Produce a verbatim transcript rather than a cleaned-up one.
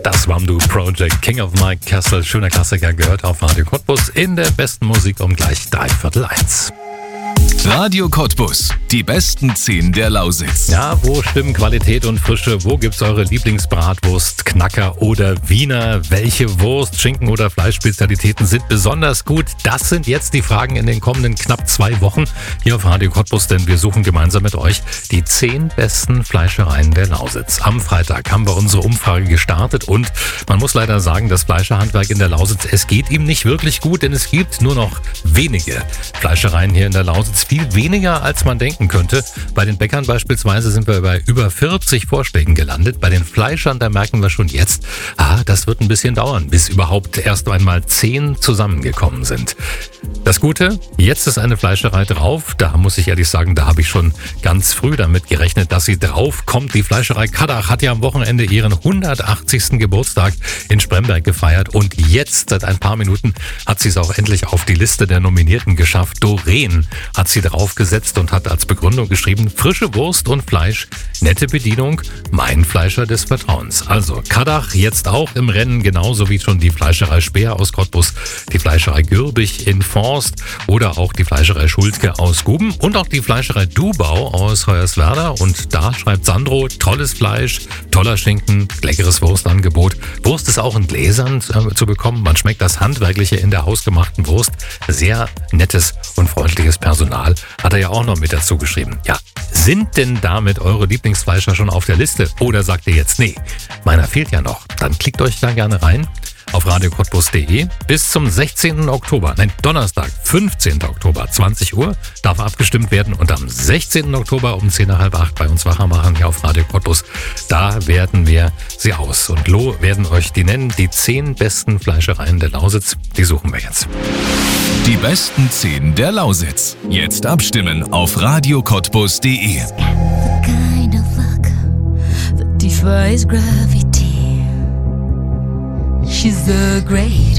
Das Wamdu Project, King of Mike Castle, schöner Klassiker, gehört auf Radio Cottbus in der besten Musik um gleich dreiviertel eins. Radio Cottbus, die besten zehn der Lausitz. Ja, wo stimmen Qualität und Frische? Wo gibt's eure Lieblingsbratwurst, Knacker oder Wiener? Welche Wurst, Schinken oder Fleischspezialitäten sind besonders gut? Das sind jetzt die Fragen in den kommenden knapp zwei Wochen hier auf Radio Cottbus, denn wir suchen gemeinsam mit euch die zehn besten Fleischereien der Lausitz. Am Freitag haben wir unsere Umfrage gestartet und man muss leider sagen, das Fleischerhandwerk in der Lausitz, es geht ihm nicht wirklich gut, denn es gibt nur noch wenige Fleischereien hier in der Lausitz. Viel weniger, als man denken könnte. Bei den Bäckern beispielsweise sind wir bei über vierzig Vorschlägen gelandet. Bei den Fleischern, da merken wir schon jetzt, ah, das wird ein bisschen dauern, bis überhaupt erst einmal zehn zusammengekommen sind. Das Gute, jetzt ist eine Fleischerei drauf. Da muss ich ehrlich sagen, da habe ich schon ganz früh damit gerechnet, dass sie drauf kommt. Die Fleischerei Kaddach hat ja am Wochenende ihren hundertachtzigsten Geburtstag in Spremberg gefeiert. Und jetzt, seit ein paar Minuten, hat sie es auch endlich auf die Liste der Nominierten geschafft. Doreen hat sie draufgesetzt und hat als Begründung geschrieben, frische Wurst und Fleisch, nette Bedienung, mein Fleischer des Vertrauens. Also Kaddach jetzt auch im Rennen, genauso wie schon die Fleischerei Speer aus Cottbus, die Fleischerei Gürbich in Forst oder auch die Fleischerei Schultke aus Guben und auch die Fleischerei Dubau aus Hoyerswerda. Und da schreibt Sandro, tolles Fleisch, toller Schinken, leckeres Wurstangebot. Wurst ist auch in Gläsern äh, zu bekommen. Man schmeckt das Handwerkliche in der hausgemachten Wurst. Sehr nettes und freundliches Personal hat er ja auch noch mit dazu geschrieben. Ja, sind denn damit eure Lieblingsfleischer schon auf der Liste? Oder sagt ihr jetzt, nee, meiner fehlt ja noch? Dann klickt euch da gerne rein auf radio cottbus punkt de. Bis zum sechzehnten Oktober, nein, Donnerstag, fünfzehnten Oktober, zwanzig Uhr, darf abgestimmt werden. Und am sechzehnten Oktober um zehn nach halb acht bei uns wacher machen hier auf Radio Cottbus, da werden wir sie aus. Und Lo werden euch die nennen, die zehn besten Fleischereien der Lausitz. Die suchen wir jetzt. Die besten zehn der Lausitz. Jetzt abstimmen auf radio cottbus punkt de. The kind of luck that defies gravity. She's the great